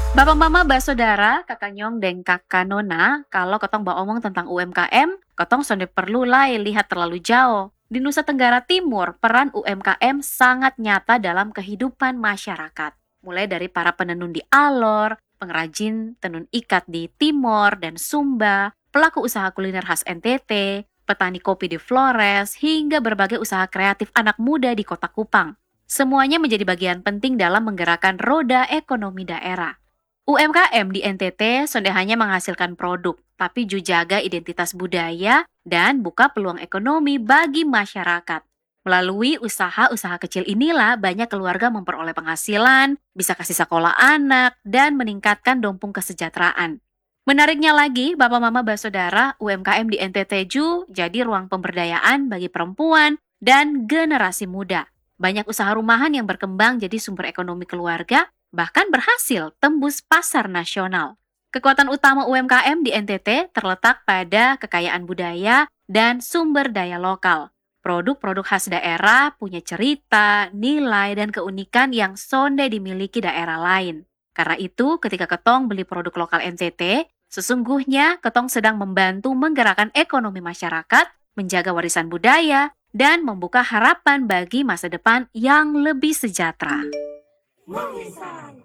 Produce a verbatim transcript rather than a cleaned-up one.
Bapak Mama Basodara, Kakak Nyong, dan Kakak Nona, kalau ketong bawa omong tentang U M K M, ketong sonde perlu lah lihat terlalu jauh. Di Nusa Tenggara Timur, peran U M K M sangat nyata dalam kehidupan masyarakat. Mulai dari para penenun di Alor, pengrajin tenun ikat di Timor dan Sumba, pelaku usaha kuliner khas N T T, petani kopi di Flores, hingga berbagai usaha kreatif anak muda di Kota Kupang. Semuanya menjadi bagian penting dalam menggerakkan roda ekonomi daerah. U M K M di N T T sonde hanya menghasilkan produk, tapi juga jaga identitas budaya dan buka peluang ekonomi bagi masyarakat. Melalui usaha-usaha kecil inilah banyak keluarga memperoleh penghasilan, bisa kasih sekolah anak, dan meningkatkan dompung kesejahteraan. Menariknya lagi, Bapak Mama Basodara, U M K M di N T T Ju jadi ruang pemberdayaan bagi perempuan dan generasi muda. Banyak usaha rumahan yang berkembang jadi sumber ekonomi keluarga, bahkan berhasil tembus pasar nasional. Kekuatan utama U M K M di N T T terletak pada kekayaan budaya dan sumber daya lokal. Produk-produk khas daerah punya cerita, nilai, dan keunikan yang sonde dimiliki daerah lain. Karena itu, ketika ketong beli produk lokal N T T, sesungguhnya ketong sedang membantu menggerakkan ekonomi masyarakat, menjaga warisan budaya, dan membuka harapan bagi masa depan yang lebih sejahtera. Manisan.